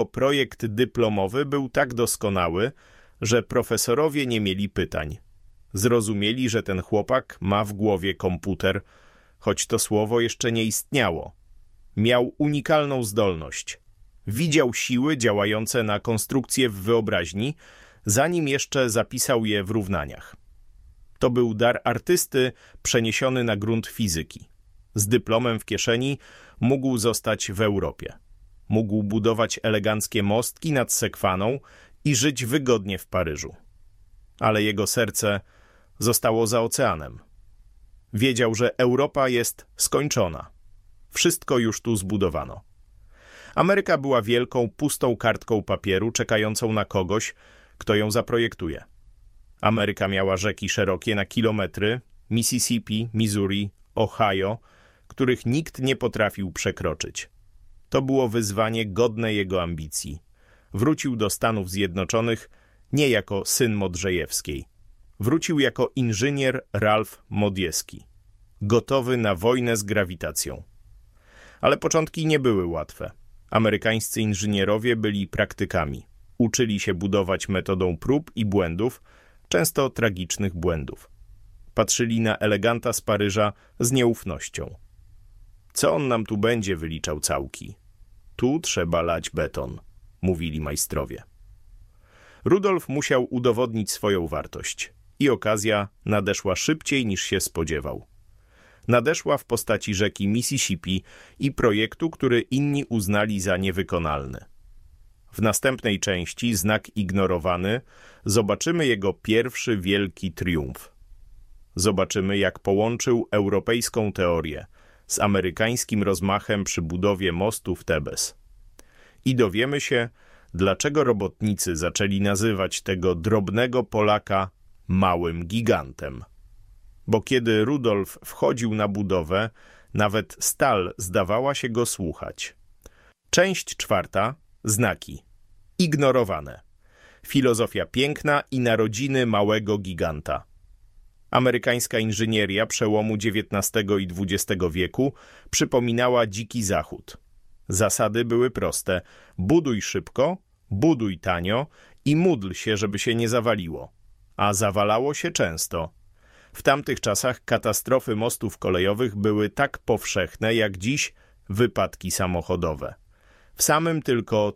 Projekt dyplomowy był tak doskonały, że profesorowie nie mieli pytań. Zrozumieli, że ten chłopak ma w głowie komputer, choć to słowo jeszcze nie istniało. Miał unikalną zdolność. Widział siły działające na konstrukcję w wyobraźni, zanim jeszcze zapisał je w równaniach. To był dar artysty przeniesiony na grunt fizyki. Z dyplomem w kieszeni mógł zostać w Europie. Mógł budować eleganckie mostki nad Sekwaną i żyć wygodnie w Paryżu. Ale jego serce zostało za oceanem. Wiedział, że Europa jest skończona. Wszystko już tu zbudowano. Ameryka była wielką, pustą kartką papieru czekającą na kogoś, kto ją zaprojektuje. Ameryka miała rzeki szerokie na kilometry, Mississippi, Missouri, Ohio, których nikt nie potrafił przekroczyć. To było wyzwanie godne jego ambicji. Wrócił do Stanów Zjednoczonych nie jako syn Modrzejewskiej. Wrócił jako inżynier Ralph Modjeski, gotowy na wojnę z grawitacją. Ale początki nie były łatwe. Amerykańscy inżynierowie byli praktykami. Uczyli się budować metodą prób i błędów, często tragicznych błędów. Patrzyli na eleganta z Paryża z nieufnością. Co on nam tu będzie wyliczał całki? Tu trzeba lać beton, mówili majstrowie. Rudolf musiał udowodnić swoją wartość i okazja nadeszła szybciej niż się spodziewał. Nadeszła w postaci rzeki Mississippi i projektu, który inni uznali za niewykonalny. W następnej części, Znak ignorowany, zobaczymy jego pierwszy wielki triumf. Zobaczymy, jak połączył europejską teorię z amerykańskim rozmachem przy budowie mostu w Tebes. I dowiemy się, dlaczego robotnicy zaczęli nazywać tego drobnego Polaka małym gigantem. Bo kiedy Rudolf wchodził na budowę, nawet stal zdawała się go słuchać. Część 4. Znaki. Ignorowane. Filozofia piękna i narodziny małego giganta. Amerykańska inżynieria przełomu XIX i XX wieku przypominała dziki zachód. Zasady były proste. Buduj szybko, buduj tanio i módl się, żeby się nie zawaliło. A zawalało się często. W tamtych czasach katastrofy mostów kolejowych były tak powszechne jak dziś wypadki samochodowe. W samym tylko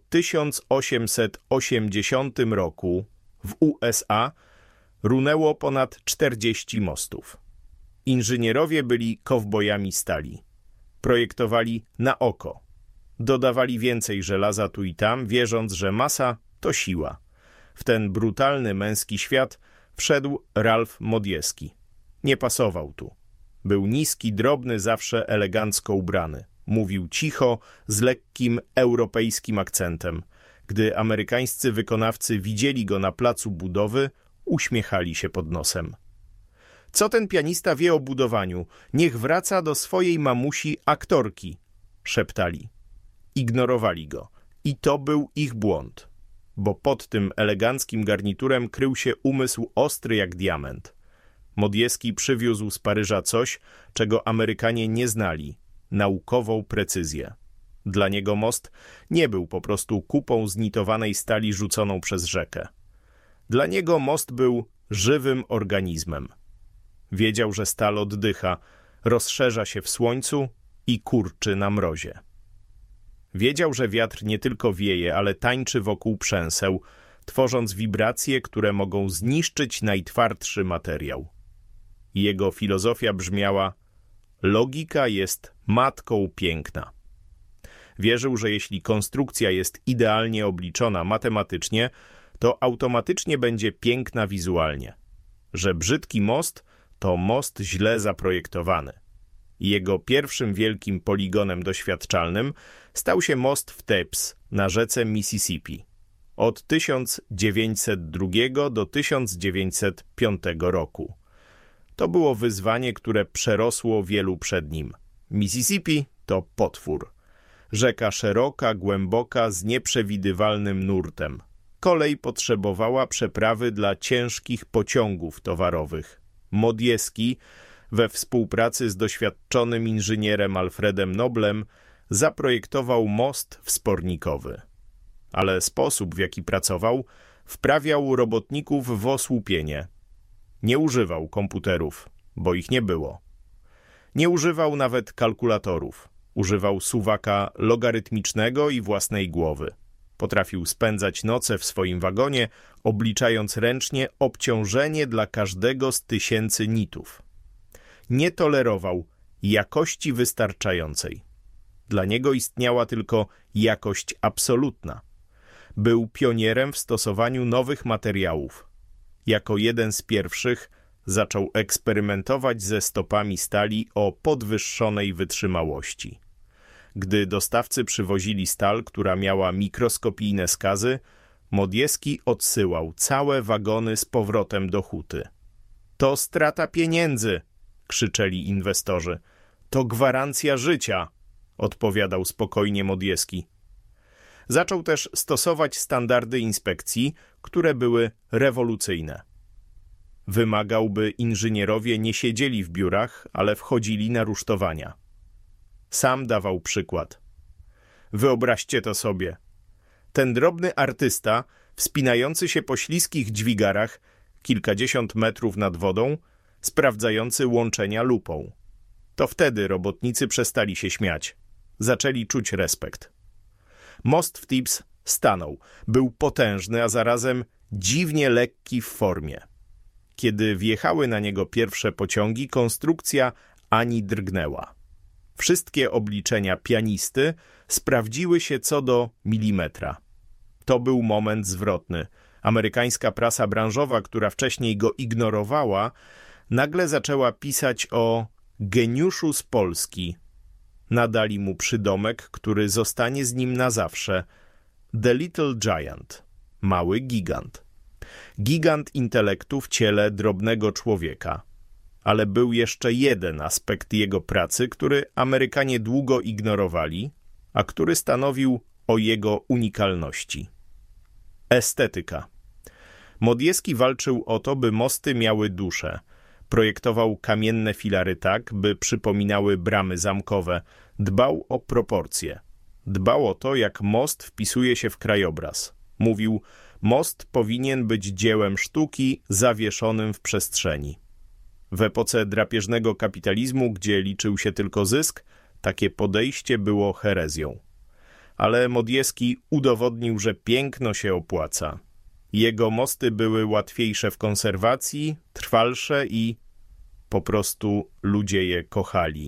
1880 roku w USA runęło ponad 40 mostów. Inżynierowie byli kowbojami stali. Projektowali na oko. Dodawali więcej żelaza tu i tam, wierząc, że masa to siła. W ten brutalny męski świat wszedł Ralph Modjeski. Nie pasował tu. Był niski, drobny, zawsze elegancko ubrany. Mówił cicho, z lekkim europejskim akcentem. Gdy amerykańscy wykonawcy widzieli go na placu budowy, uśmiechali się pod nosem. Co ten pianista wie o budowaniu? Niech wraca do swojej mamusi aktorki, szeptali. Ignorowali go. I to był ich błąd. Bo pod tym eleganckim garniturem krył się umysł ostry jak diament. Modjeski przywiózł z Paryża coś, czego Amerykanie nie znali. Naukową precyzję. Dla niego most nie był po prostu kupą znitowanej stali rzuconą przez rzekę. Dla niego most był żywym organizmem. Wiedział, że stal oddycha, rozszerza się w słońcu i kurczy na mrozie. Wiedział, że wiatr nie tylko wieje, ale tańczy wokół przęseł, tworząc wibracje, które mogą zniszczyć najtwardszy materiał. Jego filozofia brzmiała: logika jest matką piękna. Wierzył, że jeśli konstrukcja jest idealnie obliczona matematycznie, to automatycznie będzie piękna wizualnie. Że brzydki most to most źle zaprojektowany. Jego pierwszym wielkim poligonem doświadczalnym stał się most w Tebes na rzece Mississippi od 1902 do 1905 roku. To było wyzwanie, które przerosło wielu przed nim. Mississippi to potwór. Rzeka szeroka, głęboka, z nieprzewidywalnym nurtem. Kolej potrzebowała przeprawy dla ciężkich pociągów towarowych. Modjeski, we współpracy z doświadczonym inżynierem Alfredem Noblem, zaprojektował most wspornikowy. ale sposób, w jaki pracował, wprawiał robotników w osłupienie. Nie używał komputerów, bo ich nie było. Nie używał nawet kalkulatorów. Używał suwaka logarytmicznego i własnej głowy. Potrafił spędzać noce w swoim wagonie, obliczając ręcznie obciążenie dla każdego z 1000 nitów. Nie tolerował jakości wystarczającej. Dla niego istniała tylko jakość absolutna. Był pionierem w stosowaniu nowych materiałów. Jako jeden z pierwszych zaczął eksperymentować ze stopami stali o podwyższonej wytrzymałości. Gdy dostawcy przywozili stal, która miała mikroskopijne skazy, Modjeski odsyłał całe wagony z powrotem do huty. To strata pieniędzy, krzyczeli inwestorzy. To gwarancja życia, odpowiadał spokojnie Modjeski. Zaczął też stosować standardy inspekcji, które były rewolucyjne. Wymagał, by inżynierowie nie siedzieli w biurach, ale wchodzili na rusztowania. Sam dawał przykład. Wyobraźcie to sobie. Ten drobny artysta, wspinający się po śliskich dźwigarach, kilkadziesiąt metrów nad wodą, sprawdzający łączenia lupą. To wtedy robotnicy przestali się śmiać. Zaczęli czuć respekt. Most w Thebes stanął. Był potężny, a zarazem dziwnie lekki w formie. Kiedy wjechały na niego pierwsze pociągi, konstrukcja ani drgnęła. Wszystkie obliczenia pianisty sprawdziły się co do milimetra. To był moment zwrotny. Amerykańska prasa branżowa, która wcześniej go ignorowała, nagle zaczęła pisać o geniuszu z Polski. Nadali mu przydomek, który zostanie z nim na zawsze. The Little Giant. Mały gigant. Gigant intelektu w ciele drobnego człowieka. Ale był jeszcze jeden aspekt jego pracy, który Amerykanie długo ignorowali, a który stanowił o jego unikalności. Estetyka. Modjeski walczył o to, by mosty miały duszę. Projektował kamienne filary tak, by przypominały bramy zamkowe. Dbał o proporcje. Dbał o to, jak most wpisuje się w krajobraz. Mówił, most powinien być dziełem sztuki zawieszonym w przestrzeni. W epoce drapieżnego kapitalizmu, gdzie liczył się tylko zysk, takie podejście było herezją. Ale Modjeski udowodnił, że piękno się opłaca. Jego mosty były łatwiejsze w konserwacji, trwalsze i po prostu ludzie je kochali.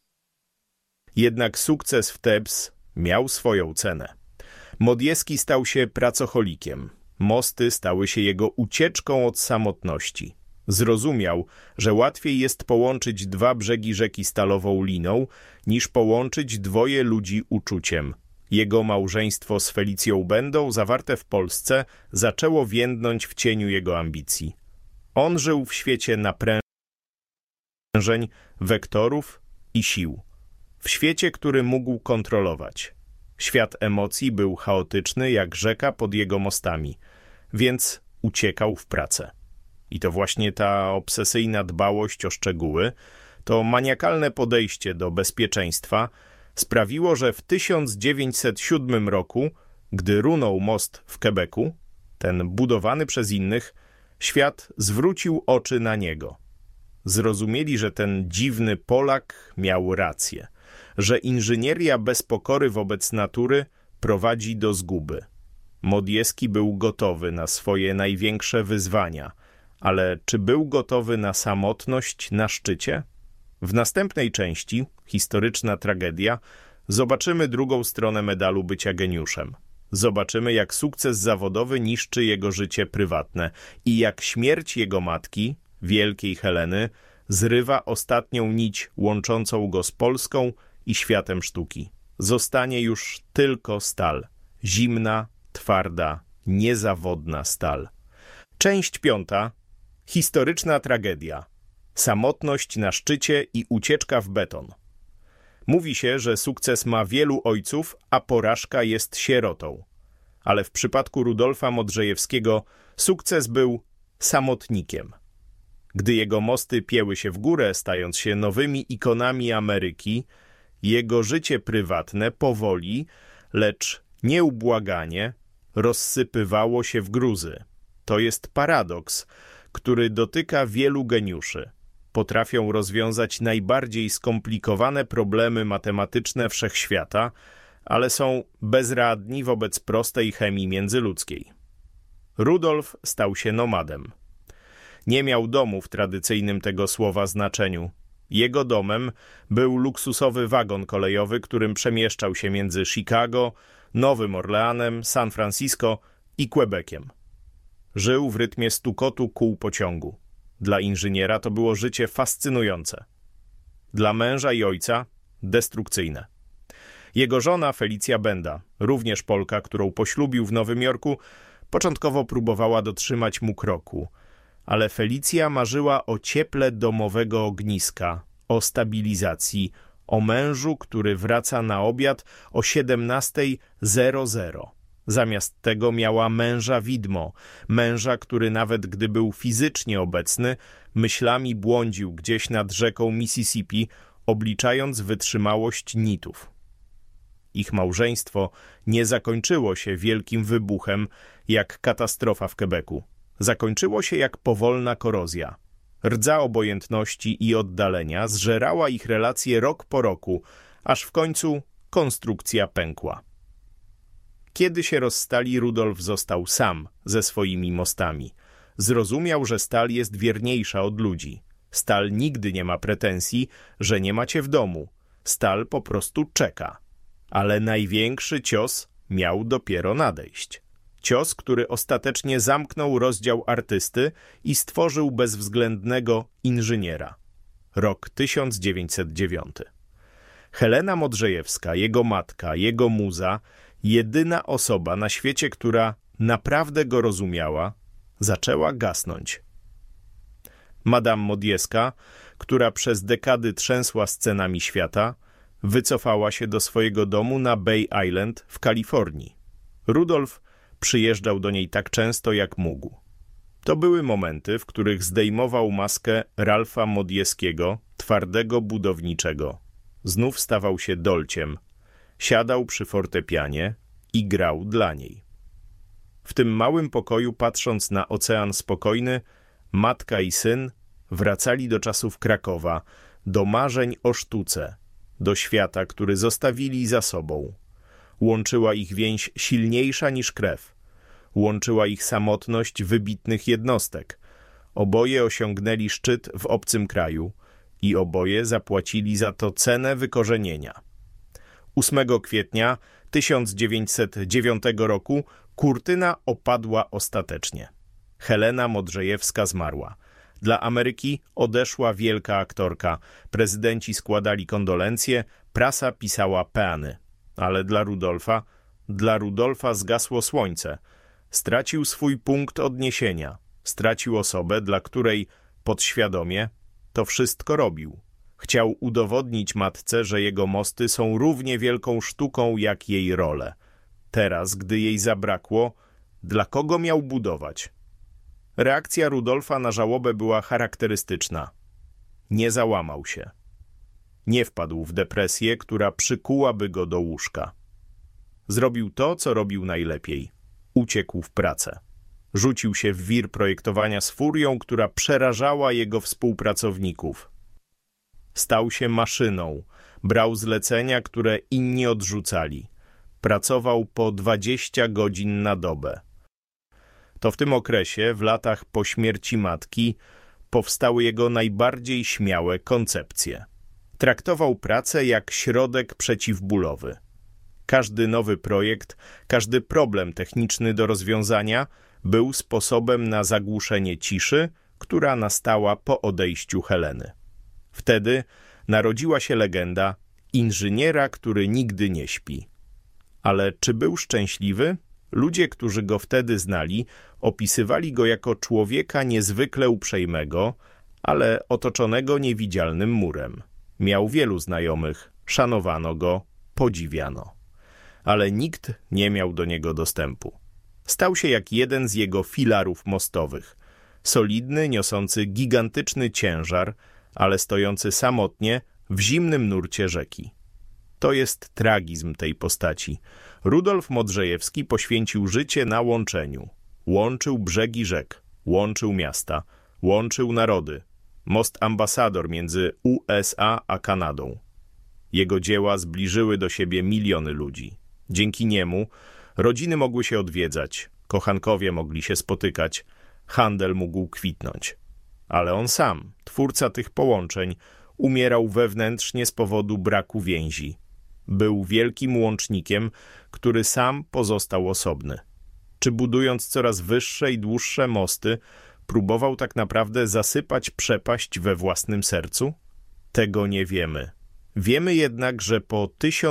Jednak sukces w Thebes miał swoją cenę. Modjeski stał się pracocholikiem. Mosty stały się jego ucieczką od samotności. Zrozumiał, że łatwiej jest połączyć 2 brzegi rzeki stalową liną, niż połączyć 2 ludzi uczuciem. Jego małżeństwo z Felicją Bendą, zawarte w Polsce, zaczęło więdnąć w cieniu jego ambicji. On żył w świecie naprężeń, wektorów i sił. W świecie, który mógł kontrolować. Świat emocji był chaotyczny jak rzeka pod jego mostami, więc uciekał w pracę. I to właśnie ta obsesyjna dbałość o szczegóły, to maniakalne podejście do bezpieczeństwa sprawiło, że w 1907 roku, gdy runął most w Quebecu, ten budowany przez innych, świat zwrócił oczy na niego. Zrozumieli, że ten dziwny Polak miał rację, że inżynieria bez pokory wobec natury prowadzi do zguby. Modjeski był gotowy na swoje największe wyzwania, ale czy był gotowy na samotność na szczycie? W następnej części, historyczna tragedia, zobaczymy drugą stronę medalu bycia geniuszem. Zobaczymy, jak sukces zawodowy niszczy jego życie prywatne i jak śmierć jego matki, wielkiej Heleny, zrywa ostatnią nić łączącą go z Polską i światem sztuki. Zostanie już tylko stal. Zimna, twarda, niezawodna stal. Część 5. Historyczna tragedia. Samotność na szczycie i ucieczka w beton. Mówi się, że sukces ma wielu ojców, a porażka jest sierotą. Ale w przypadku Rudolfa Modrzejewskiego sukces był samotnikiem. Gdy jego mosty pieły się w górę, stając się nowymi ikonami Ameryki, jego życie prywatne powoli, lecz nieubłaganie rozsypywało się w gruzy. To jest paradoks, który dotyka wielu geniuszy. Potrafią rozwiązać najbardziej skomplikowane problemy matematyczne wszechświata, ale są bezradni wobec prostej chemii międzyludzkiej. Rudolf stał się nomadem. Nie miał domu w tradycyjnym tego słowa znaczeniu. Jego domem był luksusowy wagon kolejowy, którym przemieszczał się między Chicago, Nowym Orleanem, San Francisco i Quebeciem. Żył w rytmie stukotu kół pociągu. Dla inżyniera to było życie fascynujące. Dla męża i ojca destrukcyjne. Jego żona Felicja Benda, również Polka, którą poślubił w Nowym Jorku, początkowo próbowała dotrzymać mu kroku, ale Felicja marzyła o cieple domowego ogniska, o stabilizacji, o mężu, który wraca na obiad o 17:00. Zamiast tego miała męża widmo, męża, który nawet gdy był fizycznie obecny, myślami błądził gdzieś nad rzeką Mississippi, obliczając wytrzymałość nitów. Ich małżeństwo nie zakończyło się wielkim wybuchem, jak katastrofa w Quebecu. Zakończyło się jak powolna korozja. Rdza obojętności i oddalenia zżerała ich relacje rok po roku, aż w końcu konstrukcja pękła. Kiedy się rozstali, Rudolf został sam ze swoimi mostami. Zrozumiał, że stal jest wierniejsza od ludzi. Stal nigdy nie ma pretensji, że nie macie w domu. Stal po prostu czeka. Ale największy cios miał dopiero nadejść. Cios, który ostatecznie zamknął rozdział artysty i stworzył bezwzględnego inżyniera. Rok 1909. Helena Modrzejewska, jego matka, jego muza, jedyna osoba na świecie, która naprawdę go rozumiała, zaczęła gasnąć. Madame Modjeska, która przez dekady trzęsła scenami świata, wycofała się do swojego domu na Bay Island w Kalifornii. Rudolf przyjeżdżał do niej tak często, jak mógł. To były momenty, w których zdejmował maskę Ralfa Modjeskiego, twardego budowniczego. Znów stawał się dolciem. Siadał przy fortepianie i grał dla niej. W tym małym pokoju, patrząc na ocean spokojny, matka i syn wracali do czasów Krakowa, do marzeń o sztuce, do świata, który zostawili za sobą. Łączyła ich więź silniejsza niż krew. Łączyła ich samotność wybitnych jednostek. Oboje osiągnęli szczyt w obcym kraju i oboje zapłacili za to cenę wykorzenienia. 8 kwietnia 1909 roku kurtyna opadła ostatecznie. Helena Modrzejewska zmarła. Dla Ameryki odeszła wielka aktorka. Prezydenci składali kondolencje, prasa pisała peany. Ale dla Rudolfa zgasło słońce. Stracił swój punkt odniesienia. Stracił osobę, dla której podświadomie to wszystko robił. Chciał udowodnić matce, że jego mosty są równie wielką sztuką jak jej role. Teraz, gdy jej zabrakło, dla kogo miał budować? Reakcja Rudolfa na żałobę była charakterystyczna. Nie załamał się. Nie wpadł w depresję, która przykułaby go do łóżka. Zrobił to, co robił najlepiej. Uciekł w pracę. Rzucił się w wir projektowania z furią, która przerażała jego współpracowników. Stał się maszyną. Brał zlecenia, które inni odrzucali. Pracował po 20 godzin na dobę. To w tym okresie, w latach po śmierci matki, powstały jego najbardziej śmiałe koncepcje. Traktował pracę jak środek przeciwbólowy. Każdy nowy projekt, każdy problem techniczny do rozwiązania był sposobem na zagłuszenie ciszy, która nastała po odejściu Heleny. Wtedy narodziła się legenda inżyniera, który nigdy nie śpi. Ale czy był szczęśliwy? Ludzie, którzy go wtedy znali, opisywali go jako człowieka niezwykle uprzejmego, ale otoczonego niewidzialnym murem. Miał wielu znajomych, szanowano go, podziwiano. Ale nikt nie miał do niego dostępu. Stał się jak jeden z jego filarów mostowych. Solidny, niosący gigantyczny ciężar, ale stojący samotnie w zimnym nurcie rzeki. To jest tragizm tej postaci. Rudolf Modrzejewski poświęcił życie na łączeniu. Łączył brzegi rzek, łączył miasta, łączył narody. Most ambasador między USA a Kanadą. Jego dzieła zbliżyły do siebie miliony ludzi. Dzięki niemu rodziny mogły się odwiedzać, kochankowie mogli się spotykać, handel mógł kwitnąć. Ale on sam, twórca tych połączeń, umierał wewnętrznie z powodu braku więzi. Był wielkim łącznikiem, który sam pozostał osobny. Czy budując coraz wyższe i dłuższe mosty, próbował tak naprawdę zasypać przepaść we własnym sercu? Tego nie wiemy. Wiemy jednak, że po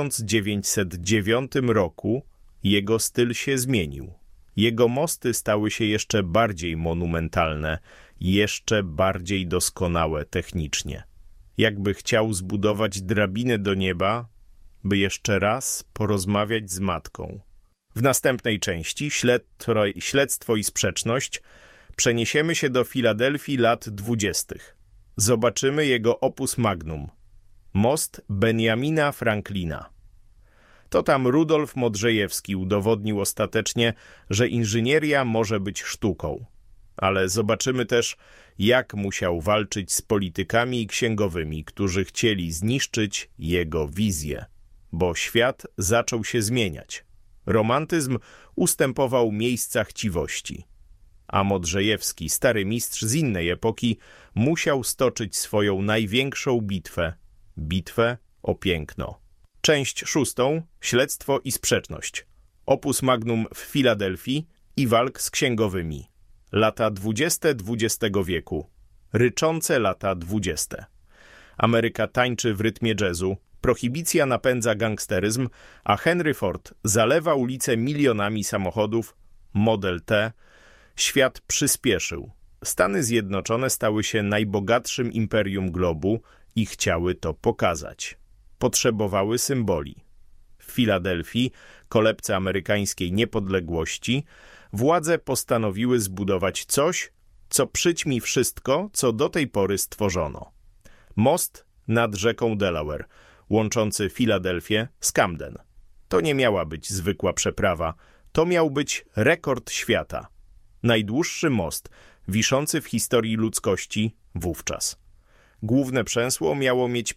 1909 roku jego styl się zmienił. Jego mosty stały się jeszcze bardziej monumentalne, jeszcze bardziej doskonałe technicznie. Jakby chciał zbudować drabinę do nieba, by jeszcze raz porozmawiać z matką. W następnej części, Śledztwo i sprzeczność, przeniesiemy się do Filadelfii lat 20. Zobaczymy jego opus magnum. Most Benjamina Franklina. To tam Rudolf Modrzejewski udowodnił ostatecznie, że inżynieria może być sztuką. Ale zobaczymy też, jak musiał walczyć z politykami i księgowymi, którzy chcieli zniszczyć jego wizję. Bo świat zaczął się zmieniać. Romantyzm ustępował miejsca chciwości. A Modrzejewski, stary mistrz z innej epoki, musiał stoczyć swoją największą bitwę. Bitwę o piękno. Część 6. Śledztwo i sprzeczność. Opus magnum w Filadelfii i walk z księgowymi. Lata 20. XX wieku. Ryczące lata 20. Ameryka tańczy w rytmie jazzu, prohibicja napędza gangsteryzm, a Henry Ford zalewa ulice milionami samochodów, Model T. Świat przyspieszył. Stany Zjednoczone stały się najbogatszym imperium globu i chciały to pokazać. Potrzebowały symboli. W Filadelfii, kolebce amerykańskiej niepodległości, władze postanowiły zbudować coś, co przyćmi wszystko, co do tej pory stworzono. Most nad rzeką Delaware, łączący Filadelfię z Camden. To nie miała być zwykła przeprawa, to miał być rekord świata. Najdłuższy most, wiszący w historii ludzkości wówczas. Główne przęsło miało mieć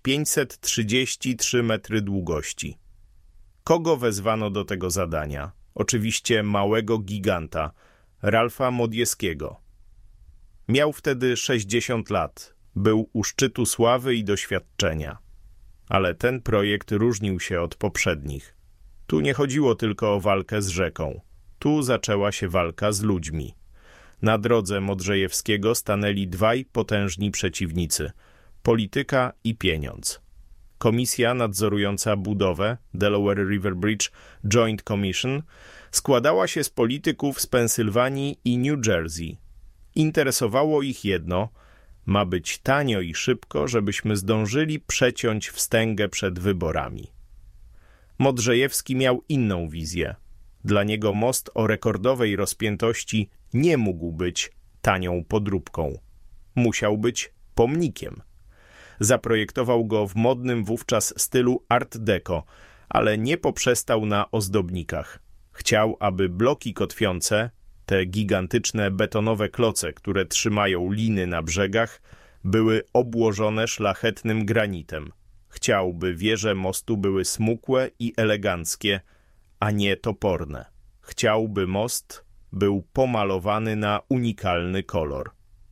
533 metry długości. Kogo wezwano do tego zadania? Oczywiście małego giganta, Ralpha Modjeskiego. Miał wtedy 60 lat, był u szczytu sławy i doświadczenia. Ale ten projekt różnił się od poprzednich. Tu nie chodziło tylko o walkę z rzeką. Tu zaczęła się walka z ludźmi. Na drodze Modrzejewskiego stanęli dwaj potężni przeciwnicy – polityka i pieniądz. Komisja nadzorująca budowę, Delaware River Bridge Joint Commission, składała się z polityków z Pensylwanii i New Jersey. Interesowało ich jedno – ma być tanio i szybko, żebyśmy zdążyli przeciąć wstęgę przed wyborami. Modrzejewski miał inną wizję. Dla niego most o rekordowej rozpiętości nie mógł być tanią podróbką. Musiał być pomnikiem. Zaprojektował go w modnym wówczas stylu Art Deco, ale nie poprzestał na ozdobnikach. Chciał, aby bloki kotwiące, te gigantyczne betonowe kloce, które trzymają liny na brzegach, były obłożone szlachetnym granitem. Chciał, by wieże mostu były smukłe i eleganckie, a nie toporne. Chciał, by most był pomalowany na unikalny kolor.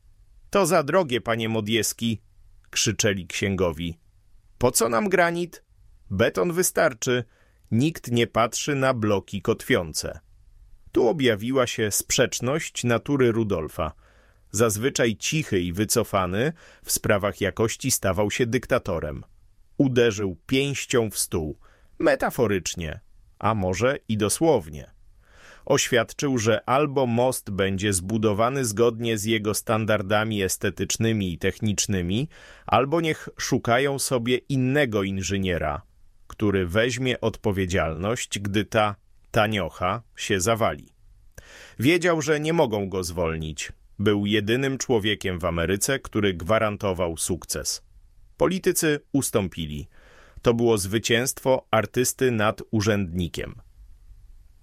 To za drogie, panie Modjeski, krzyczeli księgowi. Po co nam granit? Beton wystarczy. Nikt nie patrzy na bloki kotwiące. Tu objawiła się sprzeczność natury Rudolfa. Zazwyczaj cichy i wycofany, w sprawach jakości stawał się dyktatorem. Uderzył pięścią w stół, metaforycznie, a może i dosłownie. Oświadczył, że albo most będzie zbudowany zgodnie z jego standardami estetycznymi i technicznymi, albo niech szukają sobie innego inżyniera, który weźmie odpowiedzialność, gdy ta taniocha się zawali. Wiedział, że nie mogą go zwolnić. Był jedynym człowiekiem w Ameryce, który gwarantował sukces. Politycy ustąpili. To było zwycięstwo artysty nad urzędnikiem.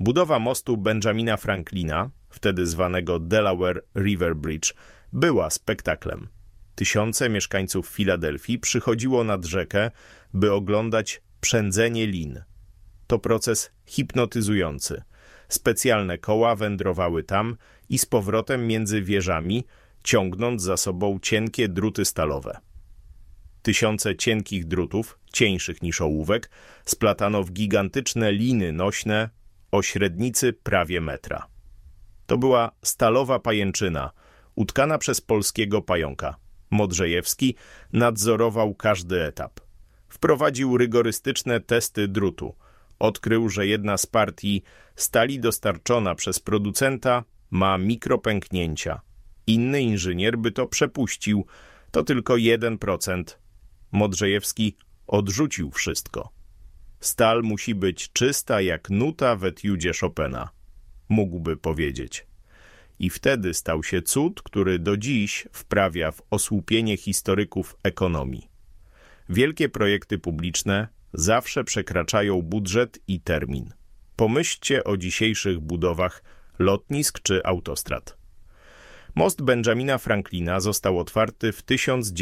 Budowa mostu Benjamina Franklina, wtedy zwanego Delaware River Bridge, była spektaklem. Tysiące mieszkańców Filadelfii przychodziło nad rzekę, by oglądać przędzenie lin. To proces hipnotyzujący. Specjalne koła wędrowały tam i z powrotem między wieżami, ciągnąc za sobą cienkie druty stalowe. Tysiące cienkich drutów, cieńszych niż ołówek, splatano w gigantyczne liny nośne o średnicy prawie metra. To była stalowa pajęczyna, utkana przez polskiego pająka. Modrzejewski nadzorował każdy etap. Wprowadził rygorystyczne testy drutu. Odkrył, że jedna z partii stali dostarczona przez producenta ma mikropęknięcia. Inny inżynier by to przepuścił. To tylko 1%. Modrzejewski odrzucił wszystko. Stal musi być czysta jak nuta w etiudzie Chopina. Mógłby powiedzieć. I wtedy stał się cud, który do dziś wprawia w osłupienie historyków ekonomii. Wielkie projekty publiczne zawsze przekraczają budżet i termin. Pomyślcie o dzisiejszych budowach lotnisk czy autostrad. Most Benjamina Franklina został otwarty w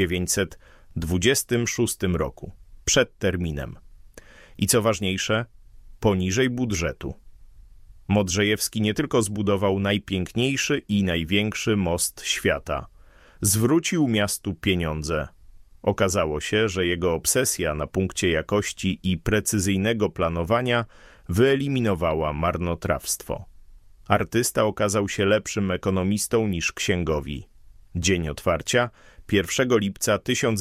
1926 roku, przed terminem. I co ważniejsze, poniżej budżetu. Modrzejewski nie tylko zbudował najpiękniejszy i największy most świata, zwrócił miastu pieniądze. Okazało się, że jego obsesja na punkcie jakości i precyzyjnego planowania wyeliminowała marnotrawstwo. Artysta okazał się lepszym ekonomistą niż księgowi. Dzień otwarcia, 1 lipca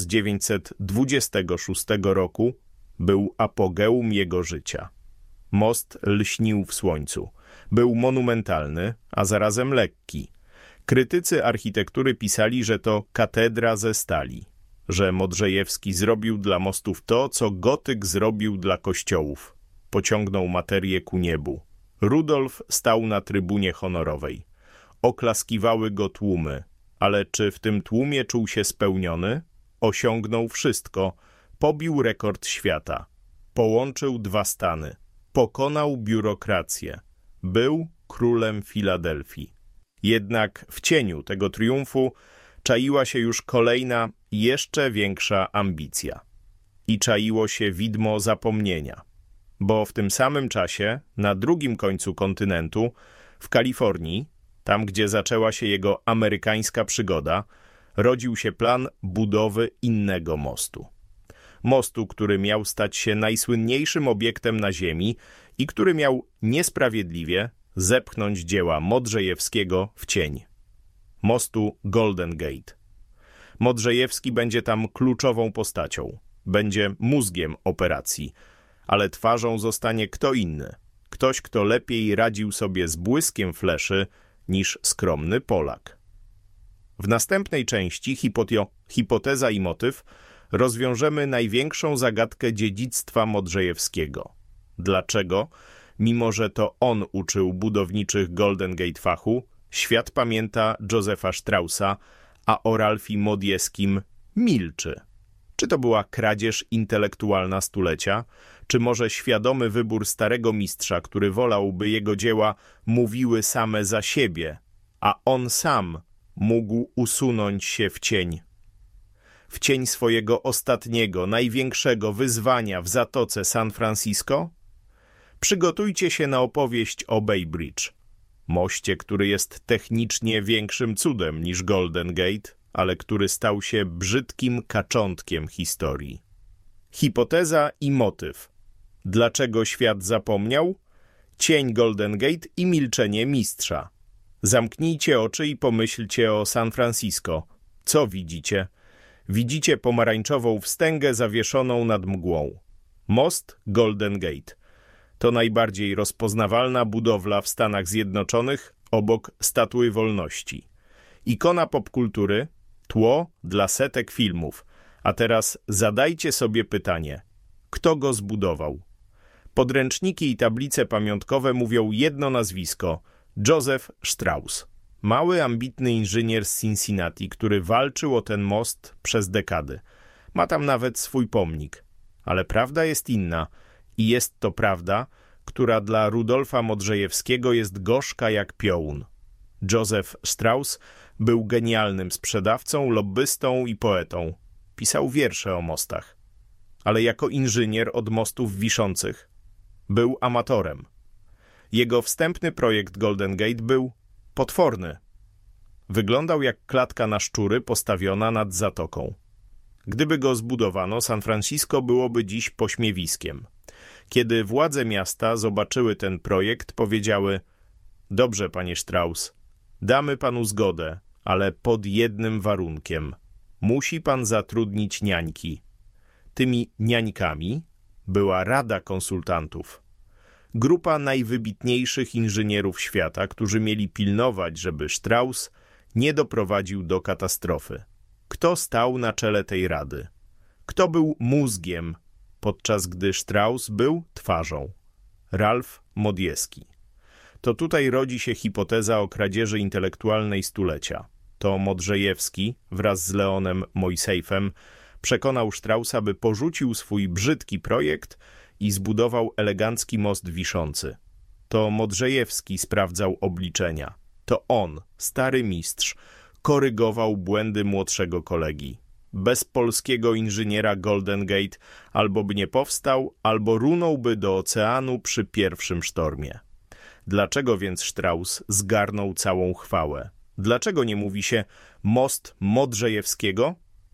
1926 roku, był apogeum jego życia. Most lśnił w słońcu. Był monumentalny, a zarazem lekki. Krytycy architektury pisali, że to katedra ze stali, że Modrzejewski zrobił dla mostów to, co gotyk zrobił dla kościołów. Pociągnął materię ku niebu. Rudolf stał na trybunie honorowej. Oklaskiwały go tłumy, ale czy w tym tłumie czuł się spełniony? Osiągnął wszystko. Pobił rekord świata. Połączył dwa stany. Pokonał biurokrację. Był królem Filadelfii. Jednak w cieniu tego triumfu czaiła się już kolejna, jeszcze większa ambicja. I czaiło się widmo zapomnienia. Bo w tym samym czasie, na drugim końcu kontynentu, w Kalifornii, tam gdzie zaczęła się jego amerykańska przygoda, rodził się plan budowy innego mostu. Mostu, który miał stać się najsłynniejszym obiektem na ziemi i który miał niesprawiedliwie zepchnąć dzieła Modrzejewskiego w cień. Mostu Golden Gate. Modrzejewski będzie tam kluczową postacią, będzie mózgiem operacji, ale twarzą zostanie kto inny. Ktoś, kto lepiej radził sobie z błyskiem fleszy niż skromny Polak. W następnej części Hipoteza i motyw rozwiążemy największą zagadkę dziedzictwa Modrzejewskiego. Dlaczego, mimo że to on uczył budowniczych Golden Gate fachu, świat pamięta Józefa Straussa, a o Ralphie Modieskim milczy? Czy to była kradzież intelektualna stulecia? Czy może świadomy wybór starego mistrza, który wolał, by jego dzieła mówiły same za siebie, a on sam mógł usunąć się w cień? W cień swojego ostatniego, największego wyzwania w Zatoce San Francisco? Przygotujcie się na opowieść o Bay Bridge. Moście, który jest technicznie większym cudem niż Golden Gate, ale który stał się brzydkim kaczątkiem historii. Hipoteza i motyw. Dlaczego świat zapomniał? Cień Golden Gate i milczenie mistrza. Zamknijcie oczy i pomyślcie o San Francisco. Co widzicie? Widzicie pomarańczową wstęgę zawieszoną nad mgłą. Most Golden Gate. To najbardziej rozpoznawalna budowla w Stanach Zjednoczonych obok Statui Wolności. Ikona popkultury, tło dla setek filmów. A teraz zadajcie sobie pytanie, kto go zbudował? Podręczniki i tablice pamiątkowe mówią jedno nazwisko – Joseph Strauss. Mały, ambitny inżynier z Cincinnati, który walczył o ten most przez dekady. Ma tam nawet swój pomnik. Ale prawda jest inna i jest to prawda, która dla Rudolfa Modrzejewskiego jest gorzka jak piołun. Józef Strauss był genialnym sprzedawcą, lobbystą i poetą. Pisał wiersze o mostach. Ale jako inżynier od mostów wiszących był amatorem. Jego wstępny projekt Golden Gate był potworny. Wyglądał jak klatka na szczury postawiona nad zatoką. Gdyby go zbudowano, San Francisco byłoby dziś pośmiewiskiem. Kiedy władze miasta zobaczyły ten projekt, powiedziały: dobrze, panie Strauss, damy panu zgodę, ale pod jednym warunkiem. Musi pan zatrudnić niańki. Tymi niańkami była Rada Konsultantów. Grupa najwybitniejszych inżynierów świata, którzy mieli pilnować, żeby Strauss nie doprowadził do katastrofy. Kto stał na czele tej rady? Kto był mózgiem, podczas gdy Strauss był twarzą? Ralph Modjeski. To tutaj rodzi się hipoteza o kradzieży intelektualnej stulecia. To Modrzejewski wraz z Leonem Moisseiffem przekonał Straussa, by porzucił swój brzydki projekt i zbudował elegancki most wiszący. To Modrzejewski sprawdzał obliczenia. To on, stary mistrz, korygował błędy młodszego kolegi. Bez polskiego inżyniera Golden Gate albo by nie powstał, albo runąłby do oceanu przy pierwszym sztormie. Dlaczego więc Strauss zgarnął całą chwałę? Dlaczego nie mówi się most Modrzejewskiego?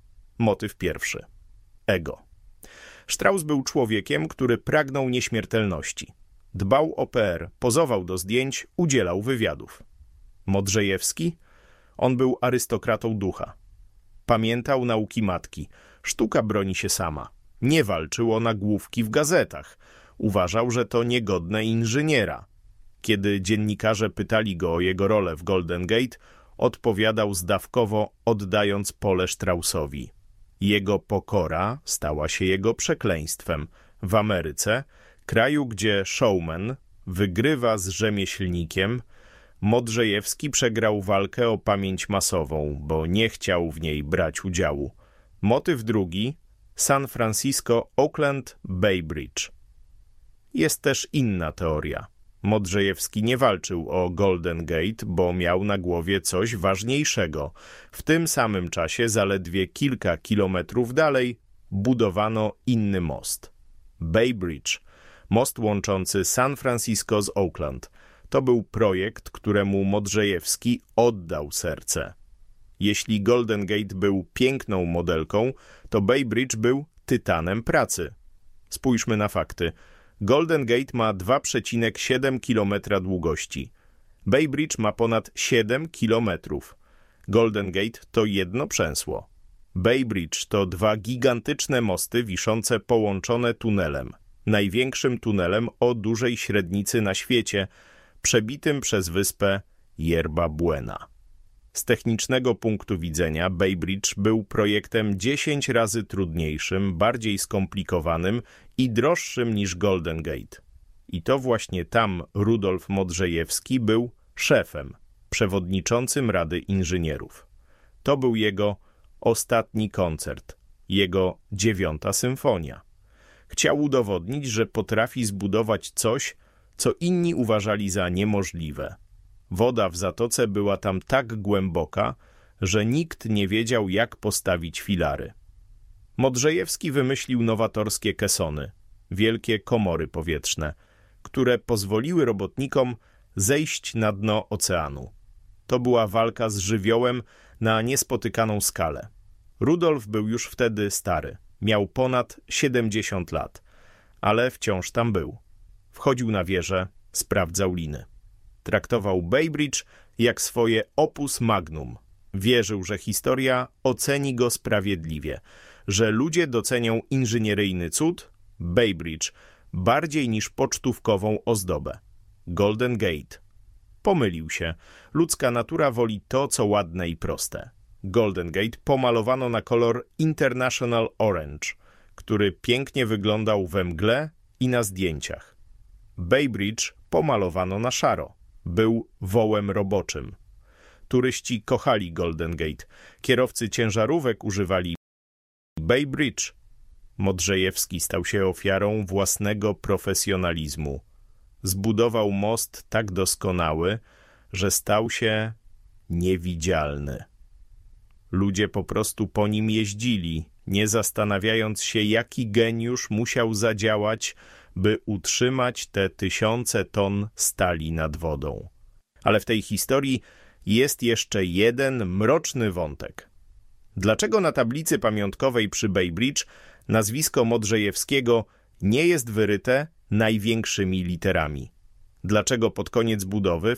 Motyw pierwszy. Ego. Strauss był człowiekiem, który pragnął nieśmiertelności. Dbał o PR, pozował do zdjęć, udzielał wywiadów. Modrzejewski? On był arystokratą ducha. Pamiętał nauki matki. Sztuka broni się sama. Nie walczył o nagłówki w gazetach. Uważał, że to niegodne inżyniera. Kiedy dziennikarze pytali go o jego rolę w Golden Gate, odpowiadał zdawkowo, oddając pole Straussowi. Jego pokora stała się jego przekleństwem. W Ameryce, kraju, gdzie showman wygrywa z rzemieślnikiem, Modrzejewski przegrał walkę o pamięć masową, bo nie chciał w niej brać udziału. Motyw drugi: San Francisco, Oakland, Bay Bridge. Jest też inna teoria. Modrzejewski nie walczył o Golden Gate, bo miał na głowie coś ważniejszego. W tym samym czasie, zaledwie kilka kilometrów dalej, budowano inny most. Bay Bridge, most łączący San Francisco z Oakland. To był projekt, któremu Modrzejewski oddał serce. Jeśli Golden Gate był piękną modelką, to Bay Bridge był tytanem pracy. Spójrzmy na fakty. Golden Gate ma 2,7 km długości. Bay Bridge ma ponad 7 km. Golden Gate to jedno przęsło. Bay Bridge to dwa gigantyczne mosty wiszące połączone tunelem. Największym tunelem o dużej średnicy na świecie, przebitym przez wyspę Yerba Buena. Z technicznego punktu widzenia Bay Bridge był projektem 10 razy trudniejszym, bardziej skomplikowanym i droższym niż Golden Gate. I to właśnie tam Rudolf Modrzejewski był szefem, przewodniczącym Rady Inżynierów. To był jego ostatni koncert, jego 9. symfonia. Chciał udowodnić, że potrafi zbudować coś, co inni uważali za niemożliwe. Woda w zatoce była tam tak głęboka, że nikt nie wiedział, jak postawić filary. Modrzejewski wymyślił nowatorskie kesony, wielkie komory powietrzne, które pozwoliły robotnikom zejść na dno oceanu. To była walka z żywiołem na niespotykaną skalę. Rudolf był już wtedy stary, miał ponad 70 lat, ale wciąż tam był. Wchodził na wieżę, sprawdzał liny. Traktował Bay Bridge jak swoje opus magnum. Wierzył, że historia oceni go sprawiedliwie, że ludzie docenią inżynieryjny cud, Bay Bridge, bardziej niż pocztówkową ozdobę. Golden Gate. Pomylił się. Ludzka natura woli to, co ładne i proste. Golden Gate pomalowano na kolor International Orange, który pięknie wyglądał we mgle i na zdjęciach. Bay Bridge pomalowano na szaro. Był wołem roboczym. Turyści kochali Golden Gate. Kierowcy ciężarówek używali Bay Bridge. Modrzejewski stał się ofiarą własnego profesjonalizmu. zbudował most tak doskonały, że stał się niewidzialny. Ludzie po prostu po nim jeździli, nie zastanawiając się, jaki geniusz musiał zadziałać, by utrzymać te 1000 ton stali nad wodą. Ale w tej historii jest jeszcze jeden mroczny wątek. Dlaczego na tablicy pamiątkowej przy Bay Bridge nazwisko Modrzejewskiego nie jest wyryte największymi literami? Dlaczego pod koniec budowy w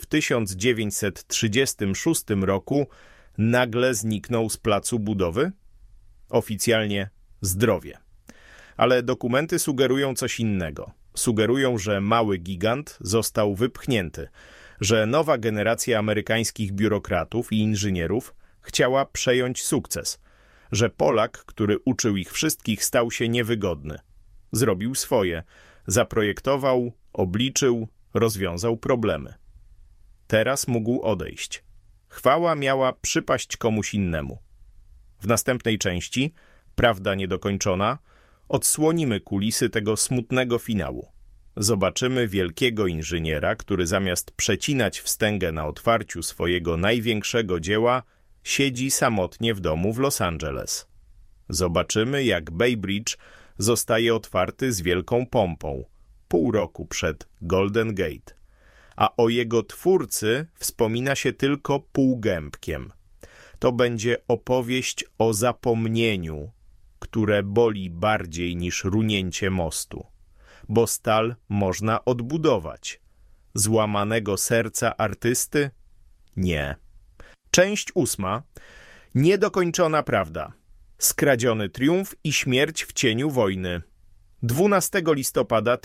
1936 roku nagle zniknął z placu budowy? Oficjalnie zdrowie. Ale dokumenty sugerują coś innego. Sugerują, że mały gigant został wypchnięty, że nowa generacja amerykańskich biurokratów i inżynierów chciała przejąć sukces, że Polak, który uczył ich wszystkich, stał się niewygodny. Zrobił swoje, zaprojektował, obliczył, rozwiązał problemy. Teraz mógł odejść. Chwała miała przypaść komuś innemu. W następnej części, prawda niedokończona, odsłonimy kulisy tego smutnego finału. Zobaczymy wielkiego inżyniera, który zamiast przecinać wstęgę na otwarciu swojego największego dzieła, siedzi samotnie w domu w Los Angeles. Zobaczymy, jak Bay Bridge zostaje otwarty z wielką pompą, pół roku przed Golden Gate, a o jego twórcy wspomina się tylko półgębkiem. To będzie opowieść o zapomnieniu, które boli bardziej niż runięcie mostu, bo stal można odbudować. Złamanego serca artysty? Nie. Część 8. Niedokończona prawda. Skradziony triumf i śmierć w cieniu wojny. 12 listopada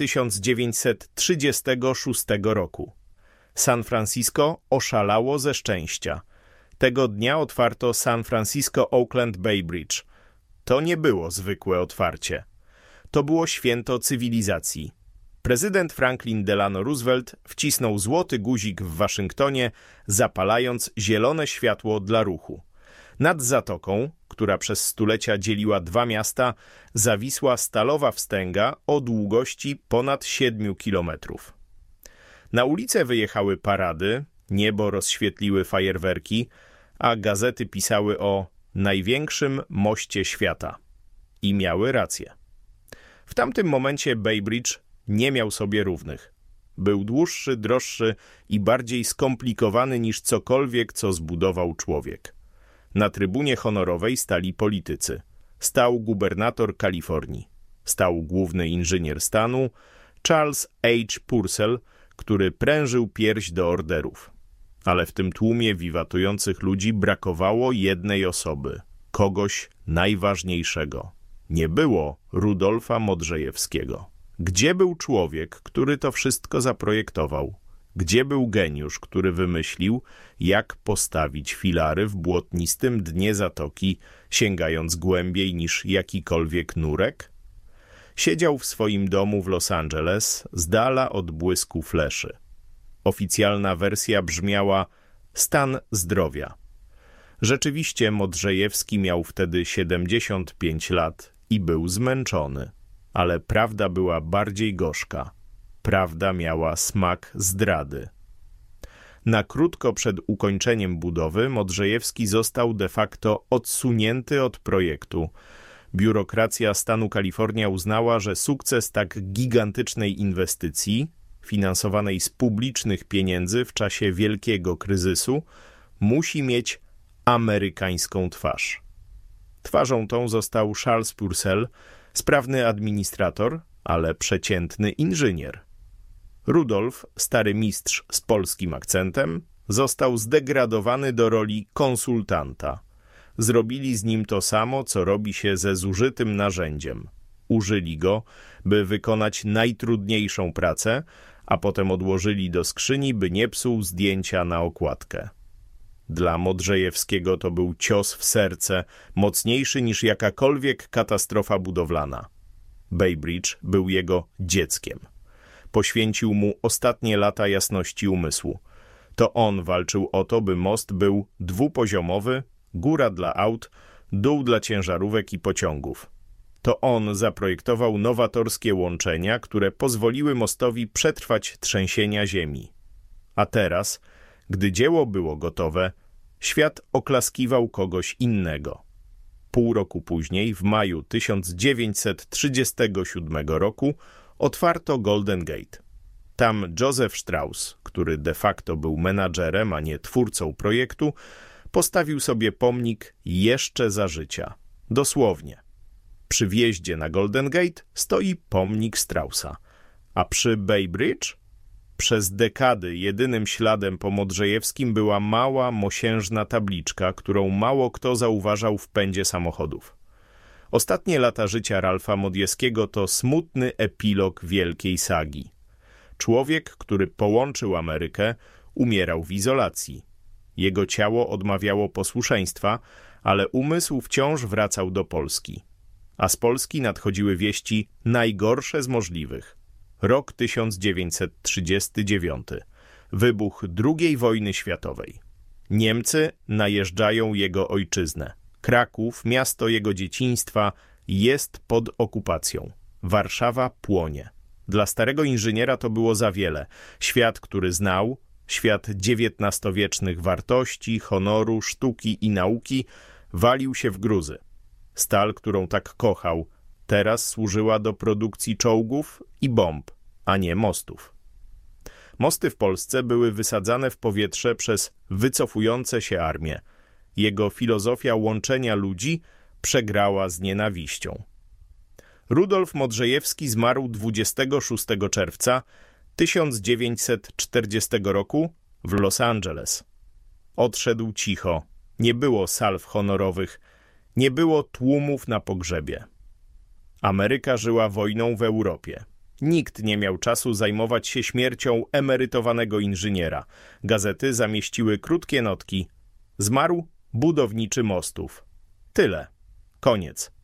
1936 roku. San Francisco oszalało ze szczęścia. Tego dnia otwarto San Francisco Oakland Bay Bridge. To nie było zwykłe otwarcie. To było święto cywilizacji. Prezydent Franklin Delano Roosevelt wcisnął złoty guzik w Waszyngtonie, zapalając zielone światło dla ruchu. Nad zatoką, która przez stulecia dzieliła dwa miasta, zawisła stalowa wstęga o długości ponad 7 kilometrów. Na ulicę wyjechały parady, niebo rozświetliły fajerwerki, a gazety pisały o największym moście świata. I miały rację. W tamtym momencie Bay Bridge nie miał sobie równych. Był dłuższy, droższy i bardziej skomplikowany niż cokolwiek, co zbudował człowiek. Na trybunie honorowej stali politycy. Stał gubernator Kalifornii. Stał główny inżynier stanu Charles H. Purcell, który prężył pierś do orderów. Ale w tym tłumie wiwatujących ludzi brakowało jednej osoby, kogoś najważniejszego. Nie było Rudolfa Modrzejewskiego. Gdzie był człowiek, który to wszystko zaprojektował? Gdzie był geniusz, który wymyślił, jak postawić filary w błotnistym dnie zatoki, sięgając głębiej niż jakikolwiek nurek? Siedział w swoim domu w Los Angeles, z dala od błysku fleszy. Oficjalna wersja brzmiała stan zdrowia. Rzeczywiście Modrzejewski miał wtedy 75 lat i był zmęczony. Ale prawda była bardziej gorzka. Prawda miała smak zdrady. Na krótko przed ukończeniem budowy Modrzejewski został de facto odsunięty od projektu. Biurokracja stanu Kalifornia uznała, że sukces tak gigantycznej inwestycji, finansowanej z publicznych pieniędzy w czasie wielkiego kryzysu, musi mieć amerykańską twarz. Twarzą tą został Charles Purcell, sprawny administrator, ale przeciętny inżynier. Rudolf, stary mistrz z polskim akcentem, został zdegradowany do roli konsultanta. Zrobili z nim to samo, co robi się ze zużytym narzędziem. Użyli go, by wykonać najtrudniejszą pracę, a potem odłożyli do skrzyni, by nie psuł zdjęcia na okładkę. Dla Modrzejewskiego to był cios w serce, mocniejszy niż jakakolwiek katastrofa budowlana. Bay Bridge był jego dzieckiem. Poświęcił mu ostatnie lata jasności umysłu. To on walczył o to, by most był dwupoziomowy, góra dla aut, dół dla ciężarówek i pociągów. To on zaprojektował nowatorskie łączenia, które pozwoliły mostowi przetrwać trzęsienia ziemi. A teraz, gdy dzieło było gotowe, świat oklaskiwał kogoś innego. Pół roku później, w maju 1937 roku, otwarto Golden Gate. Tam Joseph Strauss, który de facto był menadżerem, a nie twórcą projektu, postawił sobie pomnik jeszcze za życia. Dosłownie. Przy wjeździe na Golden Gate stoi pomnik Straussa, a przy Bay Bridge przez dekady jedynym śladem po Modrzejewskim była mała, mosiężna tabliczka, którą mało kto zauważał w pędzie samochodów. Ostatnie lata życia Ralpha Modjeskiego to smutny epilog wielkiej sagi. Człowiek, który połączył Amerykę, umierał w izolacji. Jego ciało odmawiało posłuszeństwa, ale umysł wciąż wracał do Polski. A z Polski nadchodziły wieści najgorsze z możliwych. Rok 1939. Wybuch II wojny światowej. Niemcy najeżdżają jego ojczyznę. Kraków, miasto jego dzieciństwa, jest pod okupacją. Warszawa płonie. Dla starego inżyniera to było za wiele. Świat, który znał, świat XIX-wiecznych wartości, honoru, sztuki i nauki, walił się w gruzy. Stal, którą tak kochał, teraz służyła do produkcji czołgów i bomb, a nie mostów. Mosty w Polsce były wysadzane w powietrze przez wycofujące się armie. Jego filozofia łączenia ludzi przegrała z nienawiścią. Rudolf Modrzejewski zmarł 26 czerwca 1940 roku w Los Angeles. Odszedł cicho, nie było salw honorowych, nie było tłumów na pogrzebie. Ameryka żyła wojną w Europie. Nikt nie miał czasu zajmować się śmiercią emerytowanego inżyniera. Gazety zamieściły krótkie notki. Zmarł budowniczy mostów. Tyle. Koniec.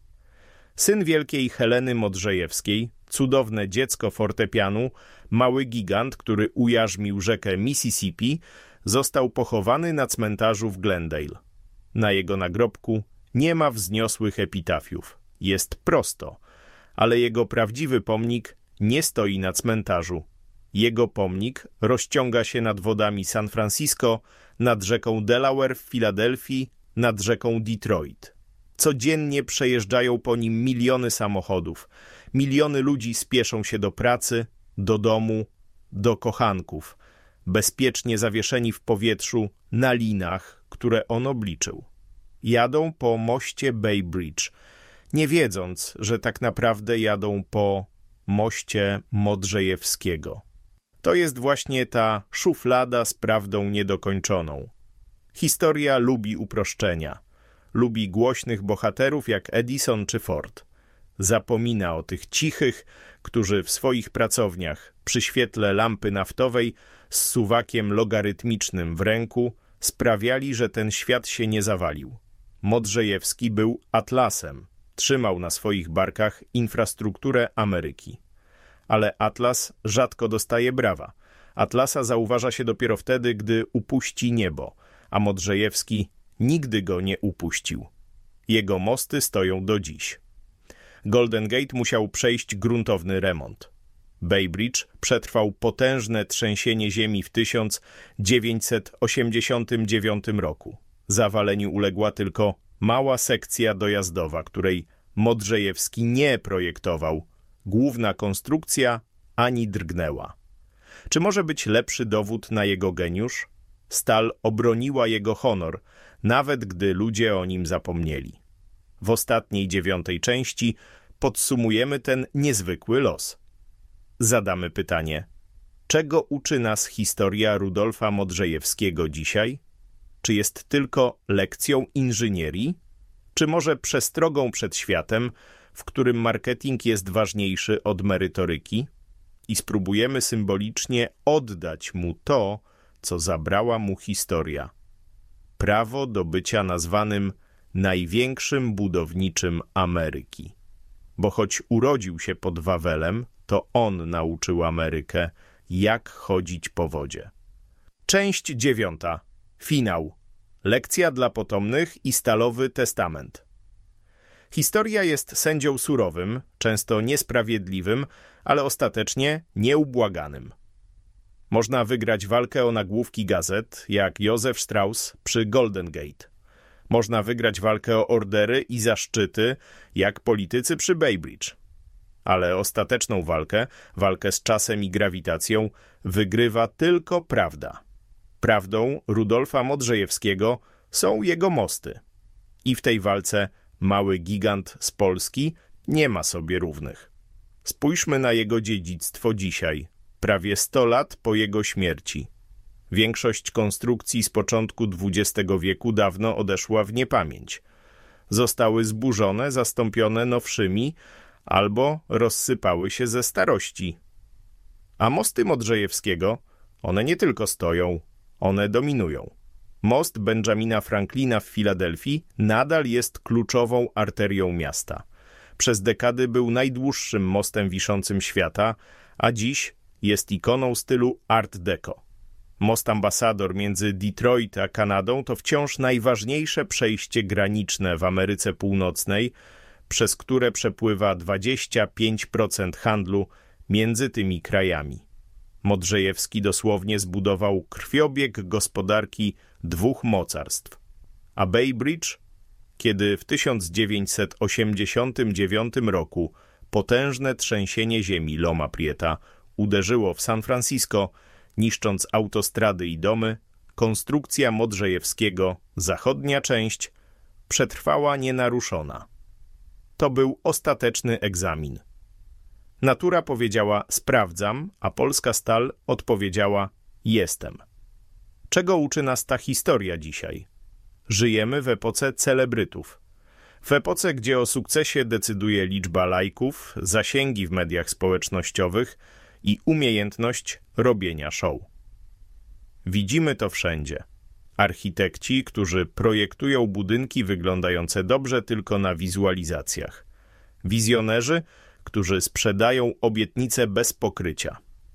Syn wielkiej Heleny Modrzejewskiej, cudowne dziecko fortepianu, mały gigant, który ujarzmił rzekę Mississippi, został pochowany na cmentarzu w Glendale. Na jego nagrobku nie ma wzniosłych epitafiów. Jest prosto, ale jego prawdziwy pomnik nie stoi na cmentarzu. Jego pomnik rozciąga się nad wodami San Francisco, nad rzeką Delaware w Filadelfii, nad rzeką Detroit. Codziennie przejeżdżają po nim miliony samochodów. Miliony ludzi spieszą się do pracy, do domu, do kochanków, bezpiecznie zawieszeni w powietrzu na linach, które on obliczył. Jadą po moście Bay Bridge, nie wiedząc, że tak naprawdę jadą po moście Modrzejewskiego. To jest właśnie ta szuflada z prawdą niedokończoną. Historia lubi uproszczenia. Lubi głośnych bohaterów jak Edison czy Ford. Zapomina o tych cichych, którzy w swoich pracowniach przy świetle lampy naftowej z suwakiem logarytmicznym w ręku sprawiali, że ten świat się nie zawalił. Modrzejewski był atlasem. Trzymał na swoich barkach infrastrukturę Ameryki. Ale atlas rzadko dostaje brawa. Atlasa zauważa się dopiero wtedy, gdy upuści niebo, a Modrzejewski nigdy go nie upuścił. Jego mosty stoją do dziś. Golden Gate musiał przejść gruntowny remont. Bay Bridge przetrwał potężne trzęsienie ziemi w 1989 roku. Zawaleniu uległa tylko mała sekcja dojazdowa, której Modrzejewski nie projektował. Główna konstrukcja ani drgnęła. Czy może być lepszy dowód na jego geniusz? Stal obroniła jego honor, nawet gdy ludzie o nim zapomnieli. W ostatniej 9. części podsumujemy ten niezwykły los. Zadamy pytanie, czego uczy nas historia Rudolfa Modrzejewskiego dzisiaj? Czy jest tylko lekcją inżynierii? Czy może przestrogą przed światem, w którym marketing jest ważniejszy od merytoryki? I spróbujemy symbolicznie oddać mu to, co zabrała mu historia. Prawo do bycia nazwanym największym budowniczym Ameryki. Bo choć urodził się pod Wawelem, to on nauczył Amerykę, jak chodzić po wodzie. Część 9. Finał. Lekcja dla potomnych i Stalowy Testament. Historia jest sędzią surowym, często niesprawiedliwym, ale ostatecznie nieubłaganym. Można wygrać walkę o nagłówki gazet, jak Józef Strauss przy Golden Gate. Można wygrać walkę o ordery i zaszczyty, jak politycy przy Bay Bridge. Ale ostateczną walkę z czasem i grawitacją, wygrywa tylko prawda. Prawdą Rudolfa Modrzejewskiego są jego mosty. I w tej walce mały gigant z Polski nie ma sobie równych. Spójrzmy na jego dziedzictwo dzisiaj, prawie 100 lat po jego śmierci. Większość konstrukcji z początku XX wieku dawno odeszła w niepamięć. Zostały zburzone, zastąpione nowszymi albo rozsypały się ze starości. A mosty Modrzejewskiego, one nie tylko stoją, one dominują. Most Benjamina Franklina w Filadelfii nadal jest kluczową arterią miasta. Przez dekady był najdłuższym mostem wiszącym świata, a dziś jest ikoną stylu Art Deco. Most Ambasador między Detroit a Kanadą to wciąż najważniejsze przejście graniczne w Ameryce Północnej, przez które przepływa 25% handlu między tymi krajami. Modrzejewski dosłownie zbudował krwiobieg gospodarki dwóch mocarstw. A Bay Bridge, kiedy w 1989 roku potężne trzęsienie ziemi Loma Prieta uderzyło w San Francisco, niszcząc autostrady i domy, konstrukcja Modrzejewskiego, zachodnia część, przetrwała nienaruszona. To był ostateczny egzamin. Natura powiedziała sprawdzam, a polska stal odpowiedziała jestem. Czego uczy nas ta historia dzisiaj? Żyjemy w epoce celebrytów. W epoce, gdzie o sukcesie decyduje liczba lajków, zasięgi w mediach społecznościowych i umiejętność robienia show. Widzimy to wszędzie. Architekci, którzy projektują budynki wyglądające dobrze tylko na wizualizacjach. Wizjonerzy, którzy sprzedają obietnice bez pokrycia.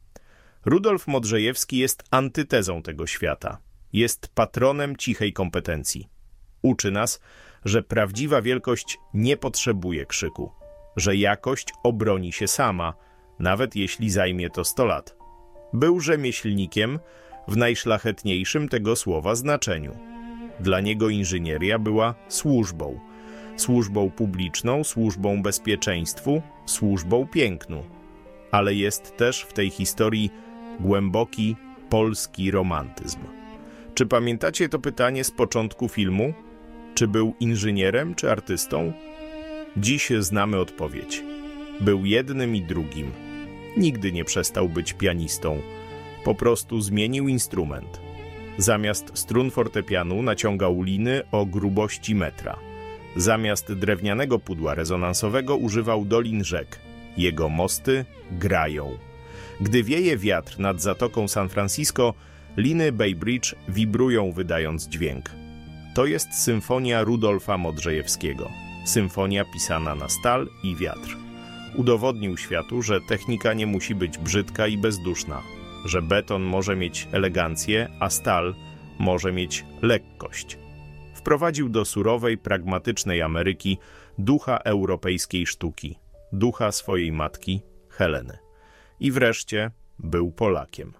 Rudolf Modrzejewski jest antytezą tego świata. Jest patronem cichej kompetencji. Uczy nas, że prawdziwa wielkość nie potrzebuje krzyku, że jakość obroni się sama, nawet jeśli zajmie to 100 lat. Był rzemieślnikiem w najszlachetniejszym tego słowa znaczeniu. Dla niego inżynieria była służbą. Służbą publiczną, służbą bezpieczeństwu, służbą pięknu. Ale jest też w tej historii głęboki polski romantyzm. Czy pamiętacie to pytanie z początku filmu? Czy był inżynierem, czy artystą? Dziś znamy odpowiedź. Był jednym i drugim. Nigdy nie przestał być pianistą. Po prostu zmienił instrument. Zamiast strun fortepianu naciągał liny o grubości metra. Zamiast drewnianego pudła rezonansowego używał dolin rzek. Jego mosty grają. Gdy wieje wiatr nad zatoką San Francisco, liny Bay Bridge wibrują, wydając dźwięk. To jest symfonia Rudolfa Modrzejewskiego. Symfonia pisana na stal i wiatr. Udowodnił światu, że technika nie musi być brzydka i bezduszna, że beton może mieć elegancję, a stal może mieć lekkość. Wprowadził do surowej, pragmatycznej Ameryki ducha europejskiej sztuki, ducha swojej matki, Heleny. I wreszcie był Polakiem.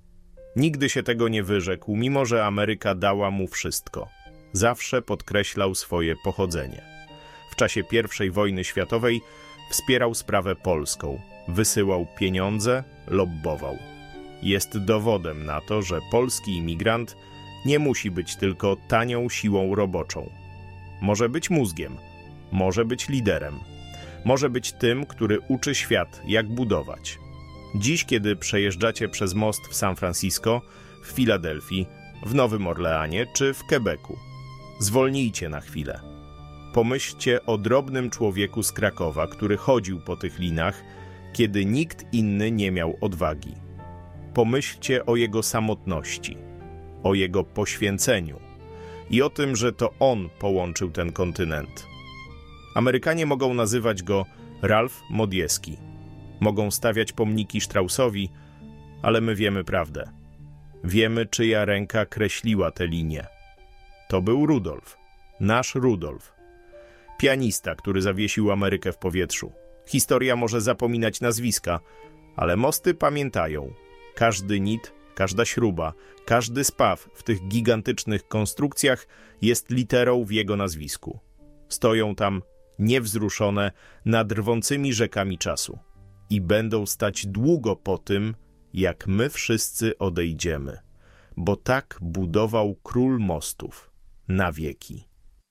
Nigdy się tego nie wyrzekł, mimo że Ameryka dała mu wszystko. Zawsze podkreślał swoje pochodzenie. W czasie I wojny światowej wspierał sprawę polską, wysyłał pieniądze, lobbował. Jest dowodem na to, że polski imigrant nie musi być tylko tanią siłą roboczą. Może być mózgiem, może być liderem, może być tym, który uczy świat, jak budować. Dziś, kiedy przejeżdżacie przez most w San Francisco, w Filadelfii, w Nowym Orleanie czy w Quebecu, zwolnijcie na chwilę. Pomyślcie o drobnym człowieku z Krakowa, który chodził po tych linach, kiedy nikt inny nie miał odwagi. Pomyślcie o jego samotności, o jego poświęceniu i o tym, że to on połączył ten kontynent. Amerykanie mogą nazywać go Ralph Modjeski. Mogą stawiać pomniki Straussowi, ale my wiemy prawdę. Wiemy, czyja ręka kreśliła te linie. To był Rudolf, nasz Rudolf. pianista, który zawiesił Amerykę w powietrzu. Historia może zapominać nazwiska, ale mosty pamiętają. Każdy nit, każda śruba, każdy spaw w tych gigantycznych konstrukcjach jest literą w jego nazwisku. Stoją tam niewzruszone nad rwącymi rzekami czasu i będą stać długo po tym, jak my wszyscy odejdziemy, bo tak budował król mostów na wieki.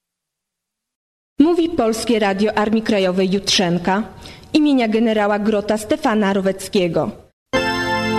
Mówi Polskie Radio Armii Krajowej Jutrzenka imienia generała Grota Stefana Roweckiego.